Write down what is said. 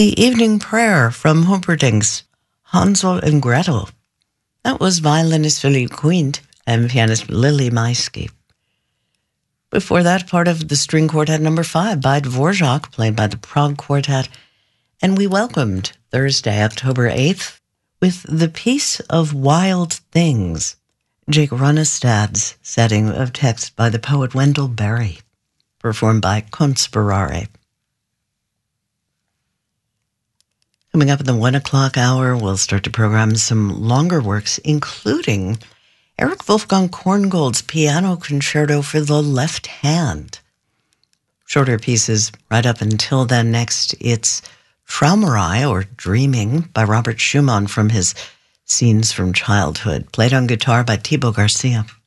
The Evening Prayer from Humperdinck's Hansel and Gretel. That was violinist Philippe Quint and pianist Lily Maisky. Before that, part of the String Quartet No. 5 by Dvorak, played by the Prague Quartet. And we welcomed Thursday, October 8th, with The Piece of Wild Things, Jake Runestad's setting of text by the poet Wendell Berry, performed by Conspirare. Coming up in the 1 o'clock hour, we'll start to program some longer works, including Eric Wolfgang Korngold's Piano Concerto for the Left Hand. Shorter pieces right up until then. Next, it's Traumerei, or Dreaming, by Robert Schumann from his Scenes from Childhood, played on guitar by Thibaut Garcia.